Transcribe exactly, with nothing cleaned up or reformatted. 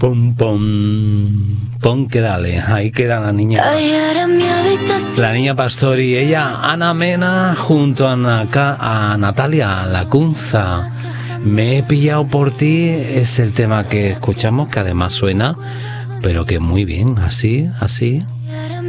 Pum, pum, pum, que dale, ahí queda la niña. La niña Pastori, ella, Ana Mena, junto a, Naka, a Natalia Lacunza. Me he pillado por ti, es el tema que escuchamos, que además suena, pero que muy bien, así, así.